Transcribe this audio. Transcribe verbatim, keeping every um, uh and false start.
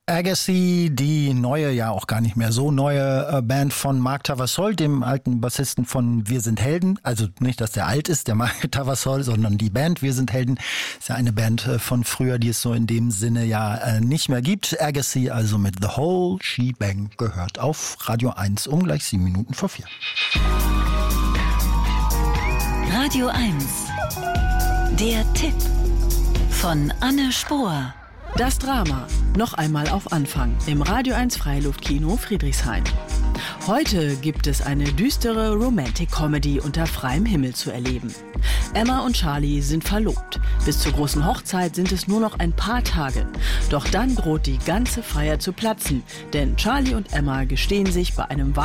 Agassi, die neue, ja auch gar nicht mehr so neue äh, Band von Mark Tavassol, dem alten Bassisten von Wir sind Helden. Also nicht, dass der alt ist, der Mark Tavassol, sondern die Band Wir sind Helden. Ist ja eine Band äh, von früher, die es so in dem Sinne ja äh, nicht mehr gibt. Agassi also mit The Whole Shebang gehört auf Radio eins um gleich sieben Minuten vor vier. Radio eins. Der Tipp von Anne Spohr. Das Drama. Noch einmal auf Anfang im Radio eins Freiluftkino Friedrichshain. Heute gibt es eine düstere Romantic-Comedy unter freiem Himmel zu erleben. Emma und Charlie sind verlobt. Bis zur großen Hochzeit sind es nur noch ein paar Tage. Doch dann droht die ganze Feier zu platzen, denn Charlie und Emma gestehen sich bei einem